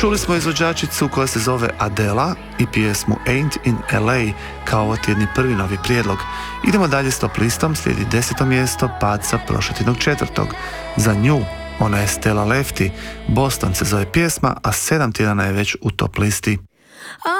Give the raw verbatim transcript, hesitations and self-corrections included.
Čuli smo izvođačicu koja se zove Adela i pjesmu Ain't in L A kao ovo tjedni prvi novi prijedlog. Idemo dalje s top listom, slijedi deseto mjesto, pad sa prošlotjednog četvrtog. Za nju, ona je Stella Lefty, Boston se zove pjesma, a sedam tjedana je već u top listi.